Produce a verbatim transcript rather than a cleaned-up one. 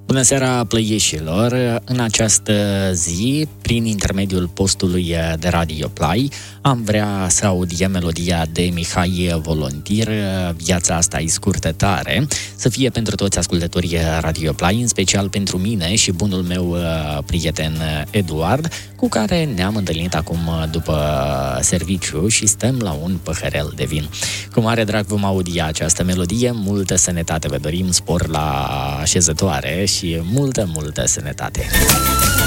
Bună seara, plăieșilor! În această zi, prin intermediul postului de Radio Play, am vrea să audiem melodia de Mihai Volontir, Viața asta e scurtă tare, să fie pentru toți ascultătorii Radio Play, în special pentru mine și bunul meu prieten Eduard, cu care ne-am întâlnit acum după serviciu și stăm la un păhărel de vin. Cu mare drag vom audia această melodie, multă sănătate vă dorim, spor la așezătoare și multă, multă sănătate!